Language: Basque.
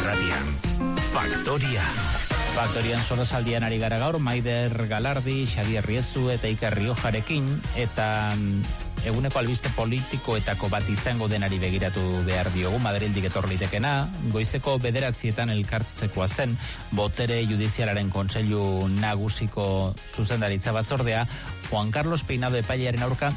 Irratian, Faktoria. Faktorian solasaldian ari gara gaur, Maider Galardi, Xabier Riezu eta Iker Riojarekin, eta eguneko albiste politikoetako bat izango denari begiratu behar diogu, Madrildik etor litekena. Goizeko 9:00 elkartzekoa zen, botere judizialaren kontseilu nagusiko zuzendaritza batzordea, Juan Carlos Peinado epailearen aurka